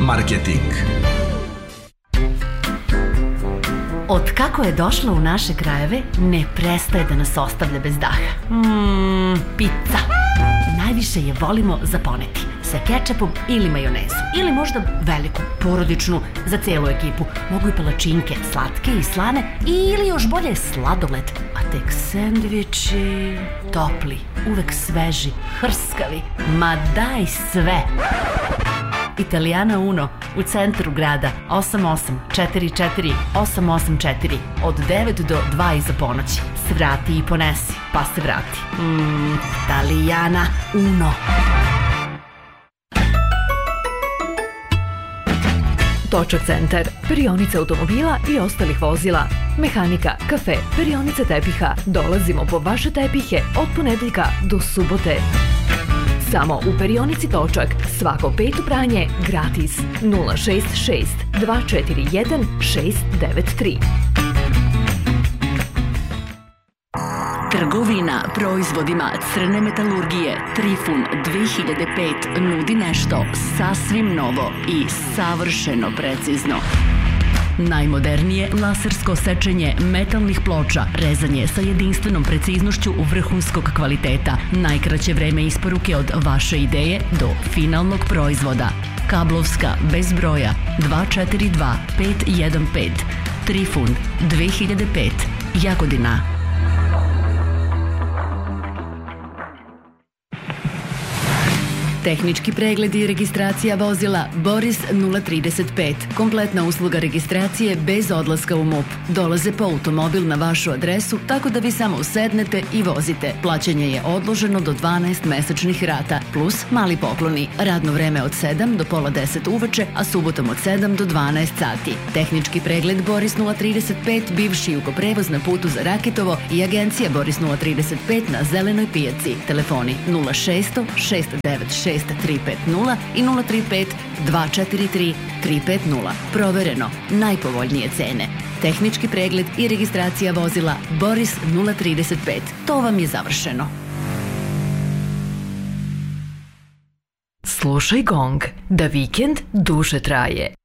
marketing. Od kako je došla u naše krajeve, ne prestaje da nas ostavlja bez daha. Pizza. Najviše je volimo zaponeti sa kečapom ili majonezom. Ili možda veliku, porodičnu, za celu ekipu. Mogu i palačinke, slatke i slane. Ili još bolje sladoled. A tek sendviči, topli, uvek sveži, hrskavi. Ma daj sve! Italijana Uno u centru grada 8844 884 od 9 do 2 iza ponoći. Svrati i ponesi, pa se vrati. Italijana Uno. Točak centar, perionica automobila i ostalih vozila, mehanika, kafe, perionice tepiha. Dolazimo po vaše tepihe od ponedeljka do subote. Samo u perionici Točak, svako peto pranje gratis. 066 241 693. Trgovina proizvodima crne metalurgije Trifun 2005 nudi nešto sasvim novo i savršeno precizno. Najmodernije lasersko sečenje metalnih ploča, rezanje sa jedinstvenom preciznošću vrhunskog kvaliteta, najkraće vreme isporuke od vaše ideje do finalnog proizvoda. Kablovska bez broja 242 515 Trifun 2005 Jagodina. Tehnički pregled i registracija vozila Boris 035. Kompletna usluga registracije bez odlaska u MUP. Dolaze po automobil na vašu adresu, tako da vi samo sednete i vozite. Plaćanje je odloženo do 12 mesečnih rata, plus mali pokloni. Radno vreme od 7 do pola 10 uveče, a subotom od 7 do 12 sati. Tehnički pregled Boris 035, bivši Jugoprevoz na putu za Rakitovo i agencija Boris 035 na Zelenoj pijaci. Telefoni 0600 696 350 i 035 243 350. Provereno, najpovoljnije cene. Tehnički pregled i registracija vozila Boris 035. To vam je završeno. Slušaj Gong, da vikend duže traje.